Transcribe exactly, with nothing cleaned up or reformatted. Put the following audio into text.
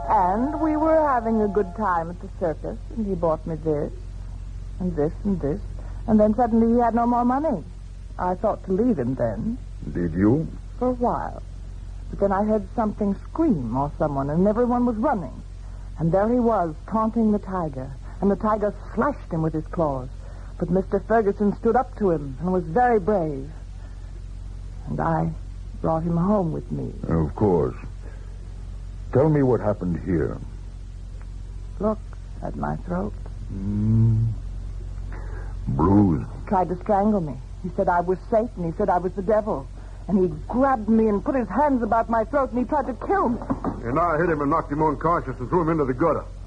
And we were having a good time at the circus, and he bought me this, and this, and this. And then suddenly he had no more money. I thought to leave him then. Did you? For a while. But then I heard something scream or someone, and everyone was running. And there he was, taunting the tiger. And the tiger slashed him with his claws. But Mister Ferguson stood up to him and was very brave. And I brought him home with me. Of course. Tell me what happened here. Look at my throat. Mm. Bruised. Tried to strangle me. He said I was Satan. He said I was the devil. And he grabbed me and put his hands about my throat, and he tried to kill me. And I hit him and knocked him unconscious and threw him into the gutter.